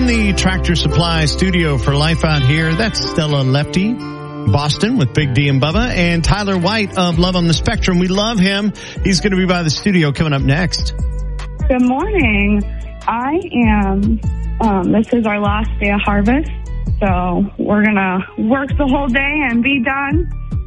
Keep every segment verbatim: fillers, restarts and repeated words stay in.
From the Tractor Supply studio for Life Out Here, that's Stella Lefty, Boston with Big D and Bubba, and Tyler White of Love on the Spectrum. We love him. He's going to be by the studio coming up next. Good morning. I am, um, this is our last day of harvest, so we're going to work the whole day and be done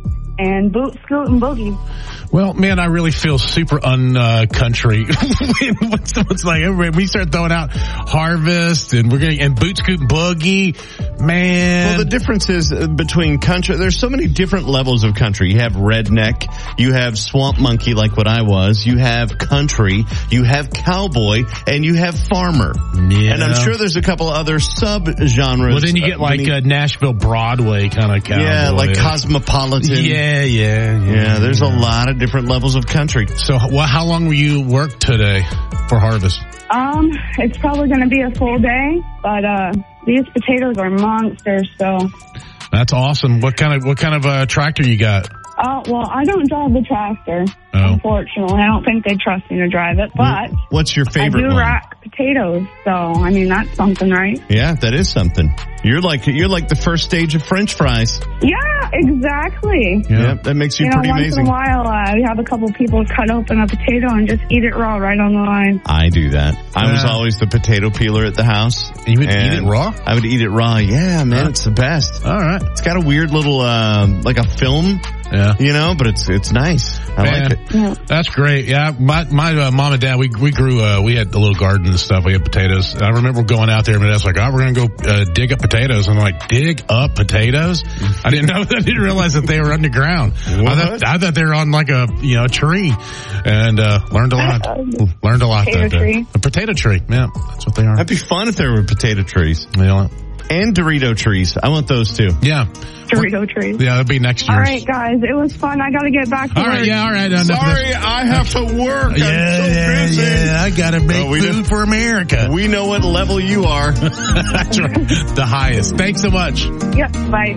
and boot, scoot, and boogie. Well, man, I really feel super un-country. Uh, when someone's like, everybody, we start throwing out harvest and we're going to, and boot, scoot, and boogie, man. Well, the difference is between country, there's so many different levels of country. You have redneck, you have swamp monkey like what I was, you have country, you have cowboy, and you have farmer. Yeah. And I'm sure there's a couple other sub-genres. Well, then you get like uh, Nashville Broadway kind of cowboy. Yeah, like cosmopolitan. Yeah, yeah, yeah. Yeah, there's a lot of different levels of country. So, well, how long will you work today for harvest? Um, it's probably going to be a full day, but uh, these potatoes are monsters. So that's awesome. What kind of what kind of uh, tractor you got? Oh, well, I don't drive the tractor, oh. unfortunately. I don't think they trust me to drive it, but what's your favorite I do one? rack potatoes, so, I mean, that's something, right? Yeah, that is something. You're like you're like the first stage of French fries. Yeah, exactly. Yeah, yeah that makes you, you pretty know, once amazing. Once in a while, uh, we have a couple people cut open a potato and just eat it raw right on the line. I do that. I uh, was always the potato peeler at the house. You would eat it raw? I would eat it raw. Yeah, man, huh? It's the best. All right. It's got a weird little, uh, like a film. Yeah. You know, but it's it's nice. I Man, like it. Yeah. That's great. Yeah, my my uh, mom and dad, we we grew, uh, we had a little garden and stuff. We had potatoes. And I remember going out there and that's like, oh, we're going to go uh, dig up potatoes. And I'm like, dig up potatoes? I didn't know, I didn't realize that they were underground. I thought, I thought they were on like a, you know, tree. And uh learned a lot. Uh, learned a lot. Potato that tree. day. A potato tree. Yeah, that's what they are. That'd be fun if there were potato trees. Yeah. And Dorito trees. I want those too. Yeah. Dorito trees. Yeah, that'd be next year. All right, guys. It was fun. I got to get back to all work. right, yeah, all right. Sorry, I have to work. Yeah, I'm so yeah, busy. yeah. I got to make well, food for America. We know what level you are. That's right. The highest. Thanks so much. Yep. Bye.